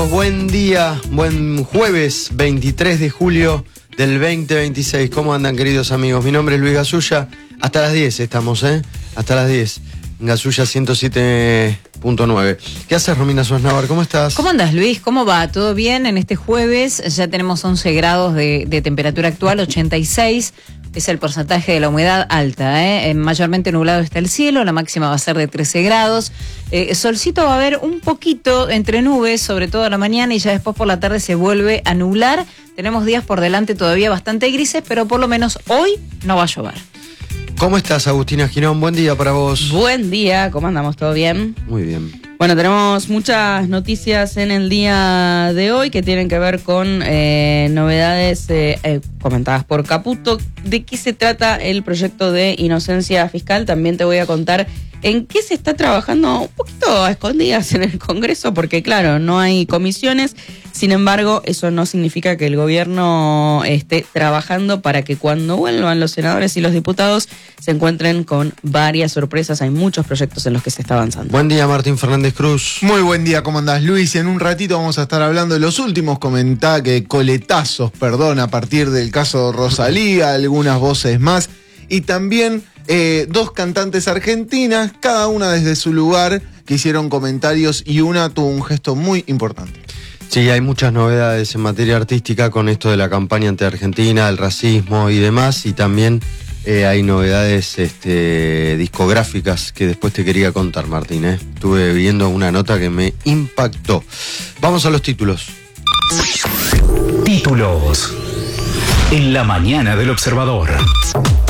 Buen día, buen jueves 23 de julio del 2026. ¿Cómo andan, queridos amigos? Mi nombre es Luis Gasulla. Hasta las 10 estamos, hasta las 10. En Gasulla 107.9. ¿Qué haces, Romina Sosnavar? ¿Cómo estás? ¿Cómo andas, Luis? ¿Cómo va? ¿Todo bien? En este jueves ya tenemos 11 grados de temperatura actual, 86. Es el porcentaje de la humedad alta, mayormente nublado está el cielo, la máxima va a ser de 13 grados. Solcito va a haber un poquito entre nubes, sobre todo a la mañana, y ya después por la tarde se vuelve a nublar. Tenemos días por delante todavía bastante grises, pero por lo menos hoy no va a llover. ¿Cómo estás, Agustina Girón? Buen día para vos. Buen día, ¿cómo andamos? ¿Todo bien? Muy bien. Bueno, tenemos muchas noticias en el día de hoy que tienen que ver con novedades comentadas por Caputo. ¿De qué se trata el proyecto de inocencia fiscal? También te voy a contar en qué se está trabajando un poquito a escondidas en el Congreso, porque claro, no hay comisiones. Sin embargo, eso no significa que el gobierno esté trabajando para que cuando vuelvan los senadores y los diputados se encuentren con varias sorpresas. Hay muchos proyectos en los que se está avanzando. Buen día, Martín Fernández Cruz. Muy buen día, ¿cómo andás, Luis? En un ratito vamos a estar hablando de los últimos coletazos, a partir del caso Rosalía, algunas voces más, y también dos cantantes argentinas, cada una desde su lugar, que hicieron comentarios y una tuvo un gesto muy importante. Sí, hay muchas novedades en materia artística con esto de la campaña ante Argentina, el racismo y demás, y también hay novedades discográficas que después te quería contar, Martín. Estuve viendo una nota que me impactó. Vamos a los títulos. Títulos en la mañana del Observador.